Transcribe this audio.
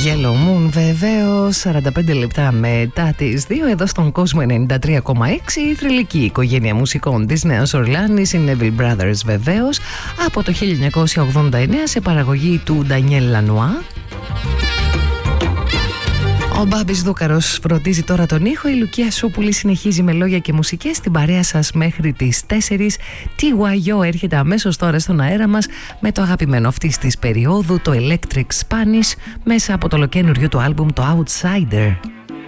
Yellow Moon, βεβαίως, 45 λεπτά μετά τις 2 εδώ στον κόσμο 93,6. Η θρυλική οικογένεια μουσικών της Νέας Ορλάνης, οι Neville Brothers, βεβαίως, από το 1989 σε παραγωγή του Ντανιέλ Λανουά. Ο Μπάμπης Δούκαρος φροντίζει τώρα τον ήχο. Η Λουκία Σούπουλη συνεχίζει με λόγια και μουσικές στην παρέα σας μέχρι τις 4. TYO έρχεται αμέσως τώρα στον αέρα μας με το αγαπημένο αυτής της περίοδου, το Electric Spanish, μέσα από το ολοκαίνουριο του άλμπουμ, το Outsider.